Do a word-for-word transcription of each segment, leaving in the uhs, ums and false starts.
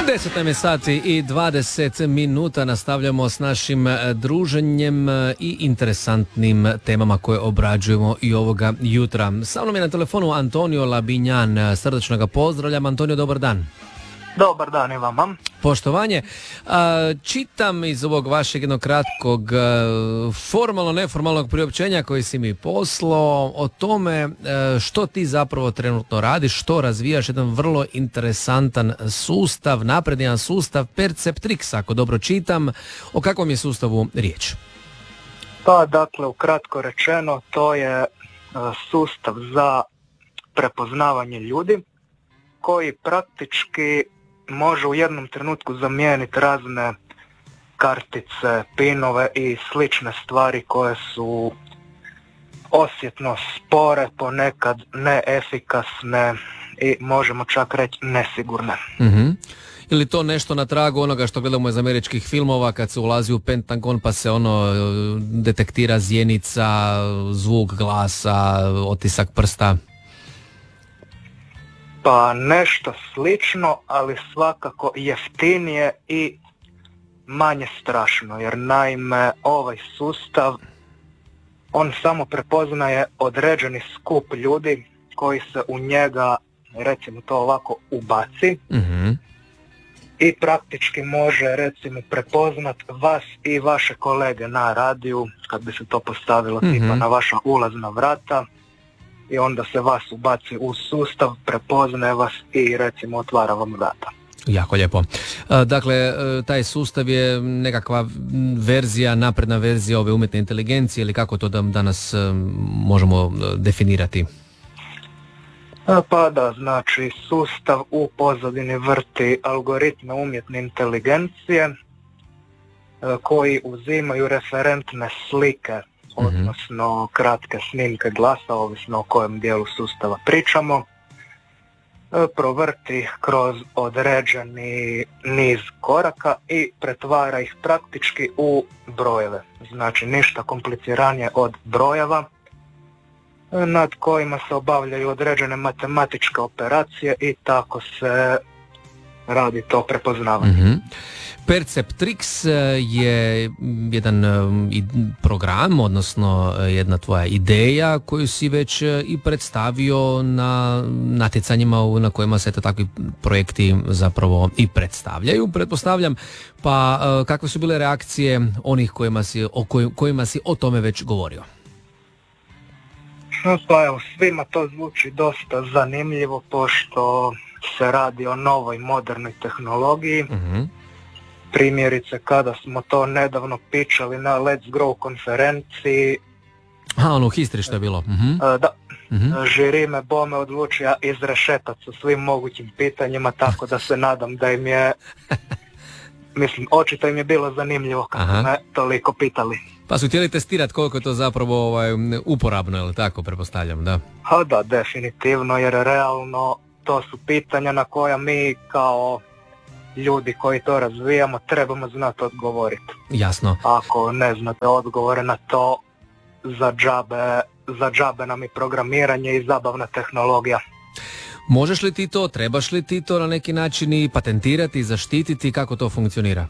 deset nam je sati i dvadeset minuta, nastavljamo s našim druženjem i interesantnim temama koje obrađujemo i ovoga jutra. Sa mnom je na telefonu Antonio Labinjan, srdačno ga pozdravljam. Antonio, dobar dan. Dobar dan i vama. Poštovanje. Čitam iz ovog vašeg jednog kratkog formalno neformalnog priopćenja koji si mi poslao o tome što ti zapravo trenutno radiš, što razvijaš, jedan vrlo interesantan sustav, napredan sustav Perceptrix, ako dobro čitam. O kakvom je sustavu riječ? Pa dakle, ukratko rečeno, to je sustav za prepoznavanje ljudi koji praktički može u jednom trenutku zamijeniti razne kartice, pinove i slične stvari koje su osjetno spore, ponekad neefikasne i možemo čak reći nesigurne. Mm-hmm. Ili to nešto na tragu onoga što gledamo iz američkih filmova kad se ulazi u Pentagon pa se ono detektira zjenica, zvuk glasa, otisak prsta? Pa nešto slično, ali svakako jeftinije i manje strašno, jer naime ovaj sustav, on samo prepoznaje određeni skup ljudi koji se u njega, recimo to ovako, ubaci, mm-hmm. i praktički može, recimo, prepoznat vas i vaše kolege na radiju, kad bi se to postavilo mm-hmm. tipa na vaša ulazna vrata, i onda se vas ubaci u sustav, prepoznaje vas i recimo otvara vam vrata. Jako lijepo. Dakle, taj sustav je nekakva verzija, napredna verzija ove umjetne inteligencije ili kako to danas možemo definirati? Pa da, znači sustav u pozadini vrti algoritme umjetne inteligencije koji uzimaju referentne slike, odnosno kratke snimke glasa, ovisno o kojem dijelu sustava pričamo, provrti kroz određeni niz koraka i pretvara ih praktički u brojeve. Znači ništa kompliciranije od brojeva nad kojima se obavljaju određene matematičke operacije i tako se radi to prepoznavanje. Mm-hmm. Perceptrix je jedan program, odnosno jedna tvoja ideja koju si već i predstavio na natjecanjima na kojima se takvi projekti zapravo i predstavljaju, pretpostavljam. Pa kakve su bile reakcije onih kojima si, o kojima si o tome već govorio? Pa evo, svima to zvuči dosta zanimljivo pošto se radi o novoj modernoj tehnologiji. Mm-hmm. Primjerice, kada smo to nedavno pičali na Let's Grow konferenciji. A, ono u Histri što je bilo. Mm-hmm. Da, mm-hmm. žiri me bome odlučio izrešetat sa svim mogućim pitanjima, tako da se nadam da im je, mislim, očito im je bilo zanimljivo kad su me toliko pitali. Pa su htjeli testirati koliko je to zapravo ovaj, uporabno, ili tako, pretpostavljam, da? Ha, da, definitivno, jer realno to su pitanja na koja mi kao ljudi koji to razvijamo trebamo znati odgovoriti. Jasno. Ako ne znate odgovore na to, za džabe, za džabe nam i programiranje i zabavna tehnologija. Možeš li ti to, trebaš li ti to na neki način i patentirati, zaštititi, kako to funkcionira?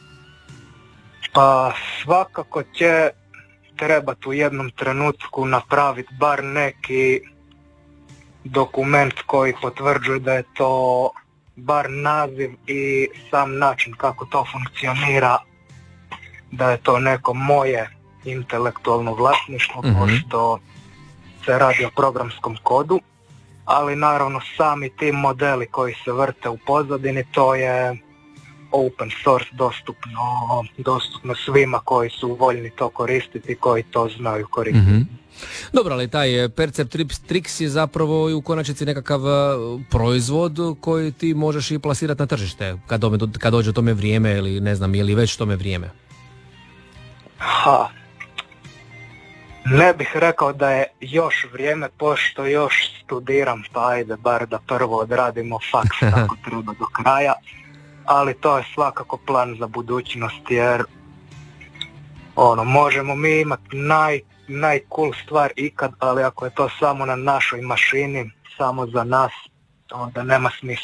Pa svakako će trebati u jednom trenutku napraviti bar neki dokument koji potvrđuje da je to bar naziv i sam način kako to funkcionira, da je to neko moje intelektualno vlasništvo, mm-hmm. pošto se radi o programskom kodu, ali naravno sami ti modeli koji se vrte u pozadini, to je open source, dostupno, dostupno svima koji su voljni to koristiti, koji to znaju koristiti. Mm-hmm. Dobro, ali taj Perceptrix je zapravo i u konačnici nekakav proizvod koji ti možeš i plasirati na tržište kad, dome, kad dođe tome vrijeme ili ne znam, je li već tome vrijeme? Ha, ne bih rekao da je još vrijeme, pošto još studiram, pa ajde bar da prvo odradimo faks kako treba do kraja, ali to je svakako plan za budućnost, jer ono, možemo mi imati naj najcool stvar ikad, ali ako je to samo na našoj mašini, samo za nas, onda nema smisla.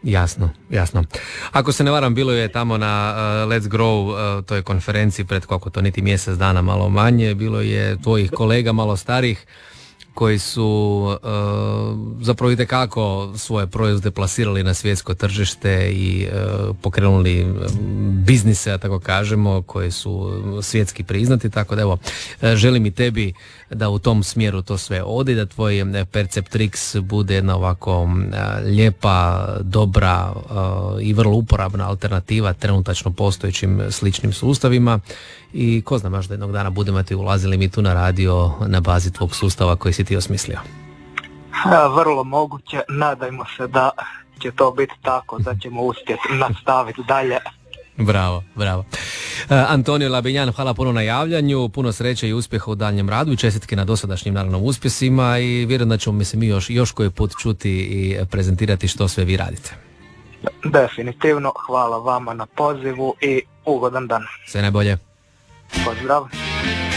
Jasno, jasno. Ako se ne varam, bilo je tamo na uh, Let's Grow, uh, toj konferenciji pred koliko to niti mjesec dana, malo manje, bilo je tvojih kolega malo starih koji su uh, zapravo itekako svoje proizvode plasirali na svjetsko tržište i uh, pokrenuli biznise, a tako kažemo, koji su svjetski priznati, tako da evo, želim i tebi da u tom smjeru to sve ode, da tvoj Perceptrix bude jedna ovako uh, lijepa, dobra uh, i vrlo uporabna alternativa trenutačno postojećim sličnim sustavima. I ko zna, možda jednog dana budemo ti ulazili mi tu na radio na bazi tvog sustava koji si ti osmislio. Vrlo moguće, nadajmo se da će to biti tako, da ćemo uspjeti nastaviti dalje. Bravo, bravo. Uh, Antonio Labinjan, hvala puno na javljanju, puno sreće i uspjeha u daljnjem radu i čestitke na dosadašnjim naravno uspjesima i vjerujem da ćemo mislim, mi još, još koji put čuti i prezentirati što sve vi radite. Definitivno, hvala vama na pozivu i ugodan dan. Sve najbolje. Pozdrav.